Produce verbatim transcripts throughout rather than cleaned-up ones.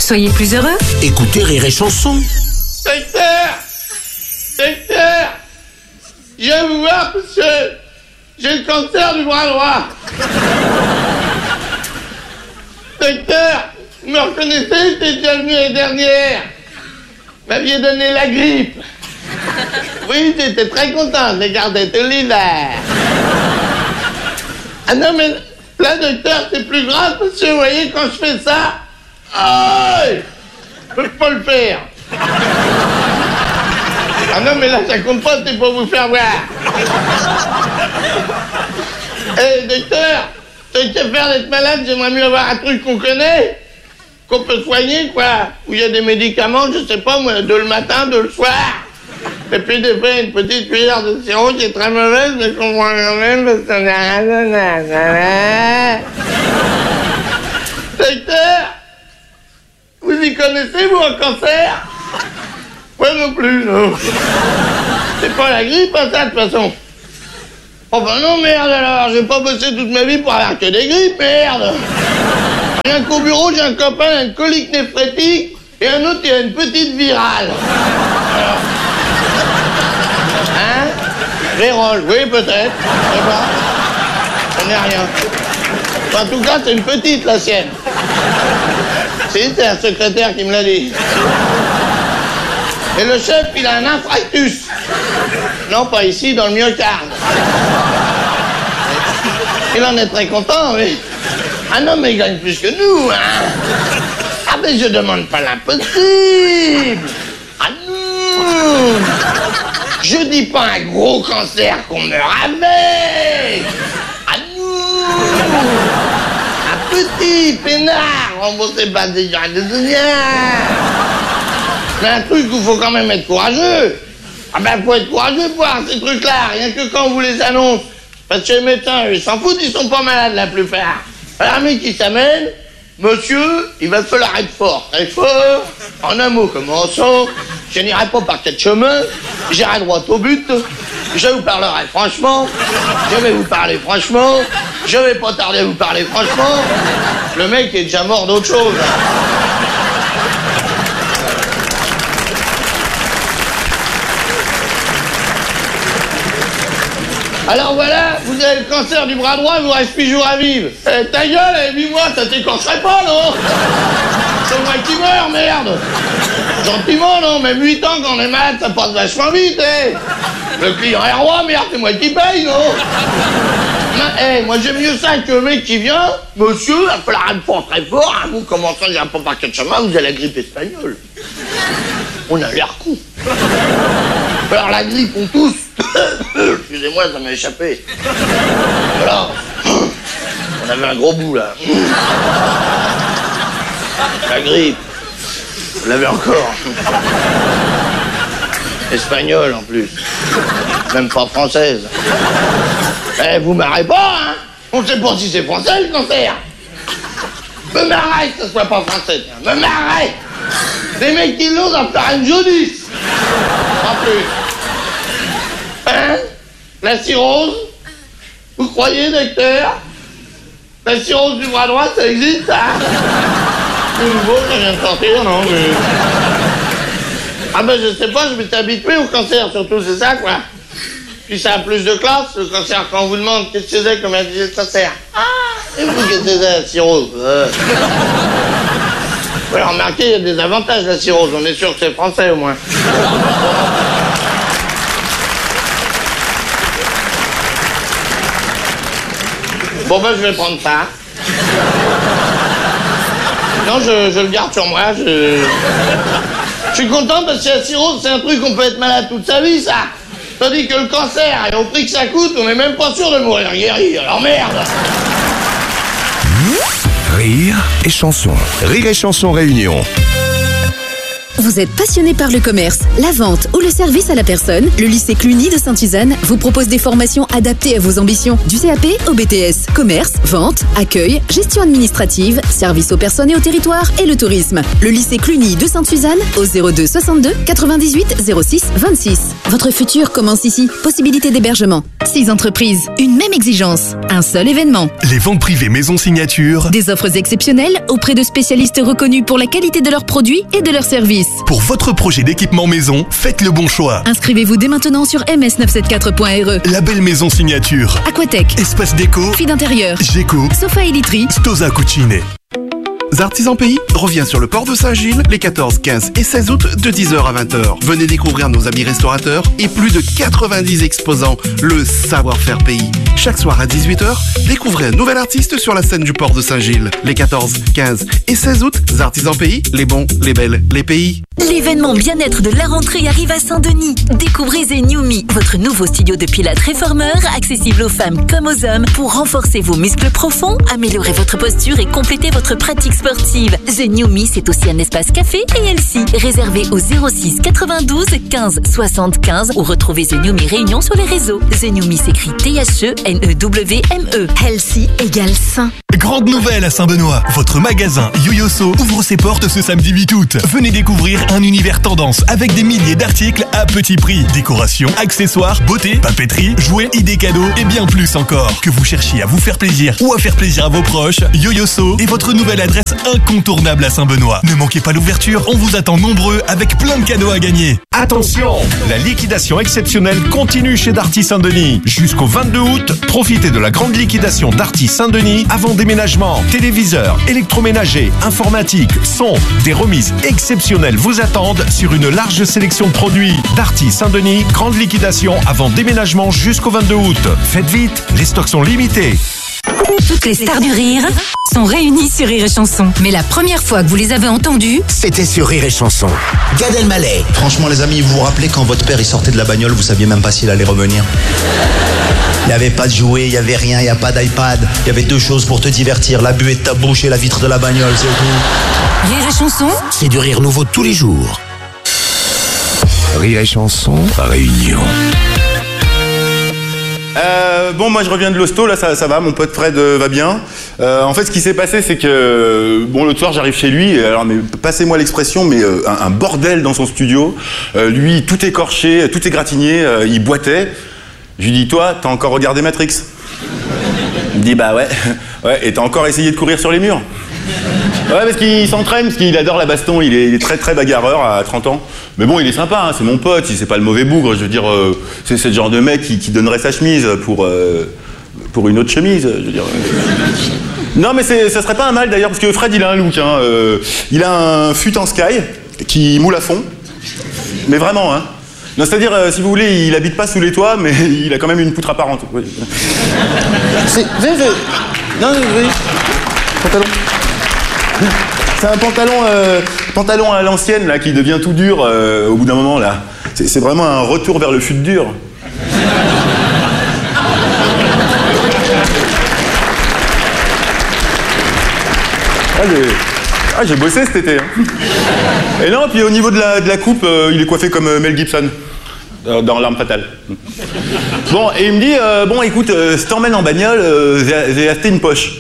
Soyez plus heureux. Écoutez Rire et Chanson. Docteur! Docteur! Je viens vous voir parce que j'ai le cancer du bras droit. Docteur, vous me reconnaissez, j'étais déjà venu l'année dernière. Vous m'aviez donné la grippe. Oui, j'étais très content, je l'ai gardé tout l'hiver. Ah non, mais là, docteur, c'est plus grave parce que vous voyez, quand je fais ça, aïe, je peux pas le faire. Ah non, mais là, ça compte pas, c'est pour vous faire voir. Eh, hey, docteur, tant qu'à faire d'être malade, j'aimerais mieux avoir un truc qu'on connaît, qu'on peut soigner, quoi. Où il y a des médicaments, je sais pas, moi, deux le matin, deux le soir. Et puis des fois, une petite cuillère de sirop qui est très mauvaise, mais qu'on voit quand même, parce qu'on a rien. Docteur, vous y connaissez, vous, un cancer? Ouais, non plus, non. C'est pas la grippe, hein, ça, de toute façon. Oh ben non, merde, alors, j'ai pas bossé toute ma vie pour avoir que des grippes, merde. Rien qu'au bureau, j'ai un copain, il a une colique néphrétique, et un autre, il a une petite virale. Alors... Hein? Vérole, oui, peut-être. Je sais pas. Je connais rien. En tout cas, c'est une petite, la sienne. Si, c'est un secrétaire qui me l'a dit. Et le chef, il a un infarctus. Non, pas ici, dans le myocarde. Il en est très content, mais... Ah non, mais il gagne plus que nous, hein. Ah, mais je demande pas l'impossible. Ah non. Je dis pas un gros cancer qu'on meurt avec. Ah non. Un petit peinard, remboursé pas des gens de mais un truc où il faut quand même être courageux. Ah ben, faut être courageux pour avoir ces trucs-là, rien que quand on vous les annonce. Parce que les médecins, ils s'en foutent, ils sont pas malades la plupart. Alors, un mec qui s'amène, monsieur, il va falloir être fort, très fort. En un mot, commençons. Je n'irai pas par quatre chemins, j'irai droit au but. Je vous parlerai franchement, je vais vous parler franchement, je vais pas tarder à vous parler franchement. Le mec est déjà mort d'autre chose. Alors voilà, vous avez le cancer du bras droit, il vous reste huit jours à vivre. Eh, ta gueule, eh, huit mois, ça t'écorcherait pas, non? C'est moi qui meurs, merde. Gentiment, non, même huit ans quand on est malade, ça passe vachement vite, eh. Le client est roi, merde, c'est moi qui paye, non? Eh, moi j'aime mieux ça que le mec qui vient, monsieur, il va falloir être fort, très fort, hein, vous commencez à pas par quatre chemins, vous avez la grippe espagnole. On a l'air con. Alors la grippe, on tousse. Excusez-moi, ça m'a échappé. Voilà. On avait un gros bout, là. La grippe. Vous l'avez encore. Espagnole, en plus. Même pas française. Eh, vous marrez pas, hein? On sait pas si c'est français, le cancer. Me marrez que ce soit pas français, tiens. Me marrez. Les mecs qui l'ont, ça faire une jaunisse. En plus. Hein? La cirrhose? Vous croyez, docteur? La cirrhose du bras droit, ça existe, ça? C'est nouveau, ça vient de sortir, non? Mais... Ah ben, je sais pas, je m'étais habitué au cancer, surtout, c'est ça, quoi. Puis ça a plus de classe, le cancer, quand on vous demande qu'est-ce que c'est, comme elle disait le cancer. Ah! Et vous, qu'est-ce que c'est, la cirrhose? euh... Ouais, remarquez, il y a des avantages, la cirrhose. On est sûr que c'est français, au moins. Bon, ben, je vais prendre ça. Non, je, je le garde sur moi. Je, je suis content parce que la cirrhose, c'est un truc qu'on peut être malade toute sa vie, ça. Tandis que le cancer, et au prix que ça coûte, on n'est même pas sûr de mourir guéri. Alors merde. Rire et Chanson. Rire et Chanson Réunion. Vous êtes passionné par le commerce, la vente ou le service à la personne? Le lycée Cluny de Sainte-Suzanne vous propose des formations adaptées à vos ambitions. Du C A P au B T S, commerce, vente, accueil, gestion administrative, service aux personnes et au territoire et le tourisme. Le lycée Cluny de Sainte-Suzanne au zéro deux soixante-deux quatre-vingt-dix-huit zéro six vingt-six. Votre futur commence ici. Possibilité d'hébergement. Six entreprises, une même exigence, un seul événement. Les ventes privées Maison Signature. Des offres exceptionnelles auprès de spécialistes reconnus pour la qualité de leurs produits et de leurs services. Pour votre projet d'équipement maison, faites le bon choix. Inscrivez-vous dès maintenant sur m s neuf cent soixante-quatre point r e. La belle Maison Signature. Aquatech. Espace déco. Prix d'intérieur. Géco. Sofa et literie. Stosa Cucine. Artisans Pays revient sur le port de Saint-Gilles les quatorze, quinze et seize août de dix heures à vingt heures. Venez découvrir nos amis restaurateurs et plus de quatre-vingt-dix exposants, le savoir-faire pays. Chaque soir à dix-huit heures, découvrez un nouvel artiste sur la scène du port de Saint-Gilles. Les quatorze, quinze et seize août, Artisans Pays, les bons, les belles, les pays. L'événement bien-être de la rentrée arrive à Saint-Denis. Découvrez The New Me, votre nouveau studio de pilates réformeur, accessible aux femmes comme aux hommes, pour renforcer vos muscles profonds, améliorer votre posture et compléter votre pratique sportive. The New Me, c'est aussi un espace café et healthy. Réservé au zéro six quatre-vingt-douze quinze soixante-quinze ou retrouvez The New Me Réunion sur les réseaux. The New Me s'écrit T H E N E W M E. Healthy égale sain. Grande nouvelle à Saint-Benoît. Votre magasin Yo-Yo-So ouvre ses portes ce samedi huit août. Venez découvrir un univers tendance avec des milliers d'articles à petit prix. Décoration, accessoires, beauté, papeterie, jouets, idées cadeaux et bien plus encore. Que vous cherchiez à vous faire plaisir ou à faire plaisir à vos proches, Yo-Yo-So est votre nouvelle adresse incontournable à Saint-Benoît. Ne manquez pas l'ouverture, on vous attend nombreux avec plein de cadeaux à gagner. Attention, la liquidation exceptionnelle continue chez Darty Saint-Denis. Jusqu'au vingt-deux août, profitez de la grande liquidation Darty Saint-Denis avant déménagement. Téléviseurs, électroménagers, informatique, son, des remises exceptionnelles vous attendent sur une large sélection de produits. Darty Saint-Denis, grande liquidation avant déménagement jusqu'au vingt-deux août. Faites vite, les stocks sont limités. Toutes les stars du rire sont réunies sur Rire et Chanson. Mais la première fois que vous les avez entendues, c'était sur Rire et Chanson. Gad Elmaleh. Franchement les amis, vous vous rappelez quand votre père il sortait de la bagnole, vous saviez même pas s'il allait revenir. Il n'y avait pas de jouets, il n'y avait rien, il n'y a pas d'iPad. Il y avait deux choses pour te divertir, la buée de ta bouche et la vitre de la bagnole, c'est tout. Rire et Chanson, c'est du rire nouveau tous les jours. Rire et Chanson, Réunion. Euh, bon, moi je reviens de l'hosto, là ça, ça va, mon pote Fred euh, va bien. Euh, en fait, ce qui s'est passé, c'est que, bon, l'autre soir j'arrive chez lui, et alors, mais passez-moi l'expression, mais euh, un, un bordel dans son studio. Euh, lui, tout écorché, tout égratigné, euh, il boitait. Je lui dis, toi, t'as encore regardé Matrix? Il me dit, bah ouais, ouais, et t'as encore essayé de courir sur les murs? Ouais, parce qu'il s'entraîne, parce qu'il adore la baston, il est, il est très très bagarreur à trente ans. Mais bon, il est sympa, hein, c'est mon pote, c'est pas le mauvais bougre, je veux dire, euh, c'est, c'est le genre de mec qui, qui donnerait sa chemise pour, euh, pour une autre chemise, je veux dire. Non, mais c'est, ça serait pas un mal d'ailleurs, parce que Fred, il a un look, hein, euh, il a un fut en sky qui moule à fond, mais vraiment, hein. Non, c'est-à-dire, euh, si vous voulez, il habite pas sous les toits, mais il a quand même une poutre apparente. Oui. C'est... Non, oui. Pantalon. C'est un pantalon, euh, pantalon à l'ancienne, là, qui devient tout dur euh, au bout d'un moment, là. C'est, c'est vraiment un retour vers le fut dur. Ah, j'ai... Ah, j'ai bossé cet été. Hein. Et non, puis au niveau de la, de la coupe, euh, il est coiffé comme euh, Mel Gibson, euh, dans L'Arme Fatale. Bon, et il me dit, euh, bon, écoute, euh, si t'emmènes en bagnole, euh, j'ai, j'ai acheté une poche.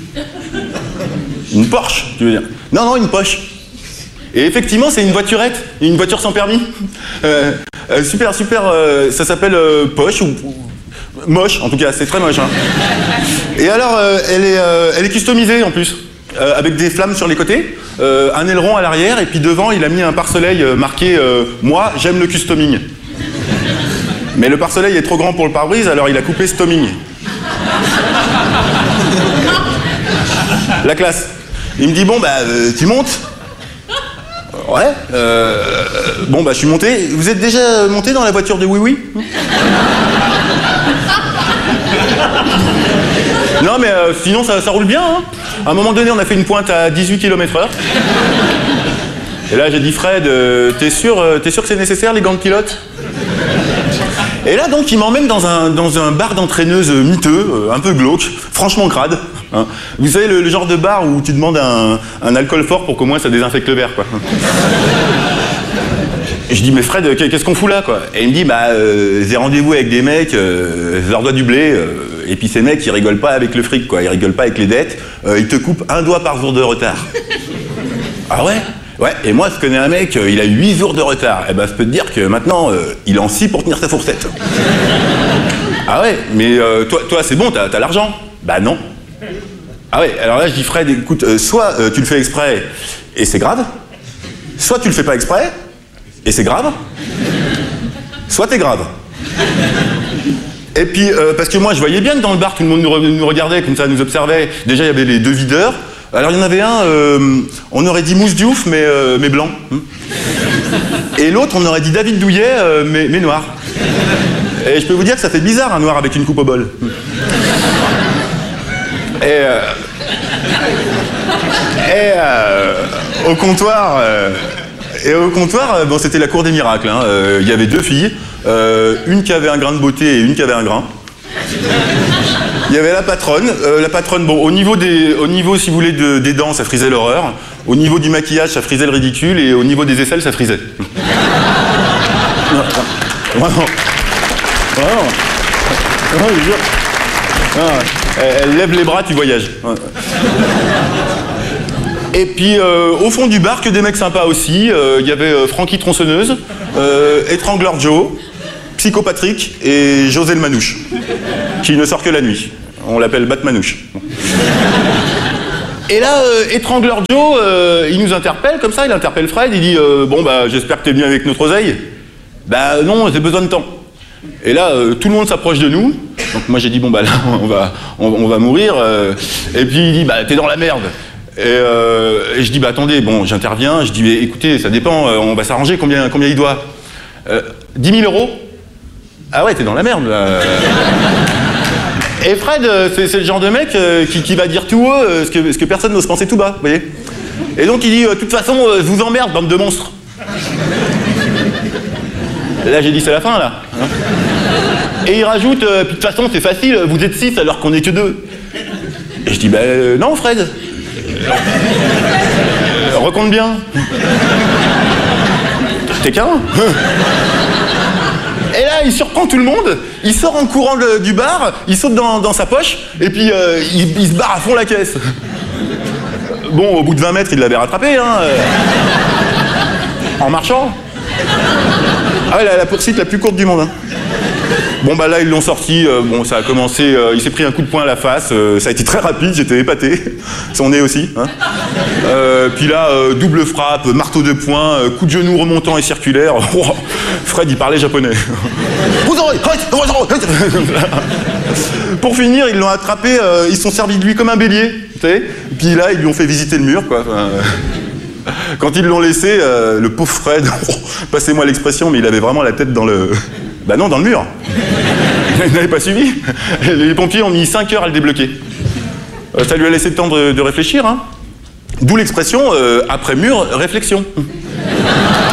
Une Porsche, tu veux dire? Non, non, une Porsche. Et effectivement, c'est une voiturette, une voiture sans permis. Euh, euh, super, super, euh, ça s'appelle euh, Porsche, ou, ou moche, en tout cas, c'est très moche. Hein. Et alors, euh, elle, est, euh, elle est customisée en plus. Euh, avec des flammes sur les côtés, euh, un aileron à l'arrière, et puis devant, il a mis un pare-soleil euh, marqué euh, « Moi, j'aime le customing ». Mais le pare-soleil est trop grand pour le pare-brise, alors il a coupé « Stoming ». La classe. Il me dit « Bon, bah, euh, tu montes ?» Ouais. Euh, bon, bah, je suis monté. Vous êtes déjà monté dans la voiture de Oui Oui ? Non, mais euh, sinon, ça, ça roule bien, hein. À un moment donné, on a fait une pointe à dix-huit kilomètres heure. Et là, j'ai dit, Fred, euh, t'es sûr, euh, t'es sûr que c'est nécessaire, les gants de pilote? Et là, donc, il m'emmène dans un, dans un bar d'entraîneuse miteux, euh, un peu glauque, franchement crade. Hein. Vous savez, le, le genre de bar où tu demandes un, un alcool fort pour qu'au moins ça désinfecte le verre, quoi. je dis, mais Fred, qu'est-ce qu'on fout là, quoi? Et il me dit, bah, euh, j'ai rendez-vous avec des mecs, euh, je leur dois du blé, euh, et puis ces mecs, ils rigolent pas avec le fric, quoi. Ils rigolent pas avec les dettes, euh, ils te coupent un doigt par jour de retard. Ah ouais? Ouais, et moi, je connais un mec, euh, il a huit jours de retard. Eh ben, je peux te dire que maintenant, euh, il est en scie pour tenir sa fourchette. Ah ouais, mais euh, toi, toi c'est bon, t'as, t'as l'argent? Bah non. Ah ouais, alors là, je dis, Fred, écoute, euh, soit euh, tu le fais exprès, et c'est grave, soit tu le fais pas exprès, et c'est grave, soit t'es grave. Et puis, euh, parce que moi, je voyais bien que dans le bar, tout le monde nous, re nous regardait, comme ça, nous observait. Déjà, il y avait les deux videurs. Alors, il y en avait un, euh, on aurait dit Mousse Diouf, mais, euh, mais blanc. Et l'autre, on aurait dit David Douillet, euh, mais, mais noir. Et je peux vous dire que ça fait bizarre, un noir avec une coupe au bol. Et, euh, et euh, au comptoir... Euh, Et au comptoir, bon, c'était la cour des miracles. Hein. Euh, il y avait deux filles, euh, une qui avait un grain de beauté et une qui avait un grain. Il y avait la patronne. Euh, la patronne, bon, au niveau, des, au niveau si vous voulez, de, des dents, ça frisait l'horreur. Au niveau du maquillage, ça frisait le ridicule. Et au niveau des aisselles, ça frisait. Vraiment. Vraiment. Vraiment, je jure. Elle, elle lève les bras, tu voyages. Et puis, euh, au fond du bar, que des mecs sympas aussi. Il euh, y avait euh, Francky Tronçonneuse, euh, Étrangleur Joe, Psycho Patrick et José le Manouche, qui ne sort que la nuit. On l'appelle Batmanouche. Et là, euh, Étrangleur Joe, euh, il nous interpelle comme ça, il interpelle Fred, il dit euh, « Bon, bah, j'espère que t'es venu avec notre oseille. » Bah non, j'ai besoin de temps. Et là, euh, tout le monde s'approche de nous. Donc moi, j'ai dit « Bon, bah là, on va, on, on va mourir. Euh, » Et puis il dit « Bah, t'es dans la merde. » Et, euh, et je dis, bah attendez, bon, j'interviens, je dis, mais écoutez, ça dépend, euh, on va s'arranger, combien, combien il doit euh, dix mille euros? Ah ouais, t'es dans la merde, là. Et Fred, c'est le genre de mec euh, qui, qui va dire tout haut euh, ce, que, ce que personne n'ose penser tout bas, vous voyez. Et donc il dit, de euh, toute façon, euh, je vous emmerde, bande de monstres. Là, j'ai dit, c'est la fin, là. Hein. Et il rajoute, euh, puis de toute façon, c'est facile, vous êtes six alors qu'on est que deux. Et je dis, bah euh, non, Fred. Euh, recompte bien. T'es qu'un. Et là, il surprend tout le monde, il sort en courant de, du bar, il saute dans, dans sa poche, et puis euh, il, il se barre à fond la caisse. Bon, au bout de vingt mètres, il l'avait rattrapé, hein. Euh, en marchant. Ah ouais, la, la poursuite la plus courte du monde, hein. Bon bah là ils l'ont sorti, euh, bon ça a commencé, euh, il s'est pris un coup de poing à la face, euh, ça a été très rapide, j'étais épaté, son nez aussi. Hein. Euh, puis là, euh, double frappe, marteau de poing, euh, coup de genou remontant et circulaire. Oh, Fred il parlait japonais. Pour finir, ils l'ont attrapé, euh, ils se sont servis de lui comme un bélier, tu sais. Puis là ils lui ont fait visiter le mur, quoi. Enfin, euh, quand ils l'ont laissé, euh, le pauvre Fred, oh, passez-moi l'expression, mais il avait vraiment la tête dans le... Bah non, dans le mur. Il n'avait pas suivi. Les pompiers ont mis cinq heures à le débloquer. Euh, ça lui a laissé le temps de, de réfléchir. Hein. D'où l'expression euh, après mur, réflexion.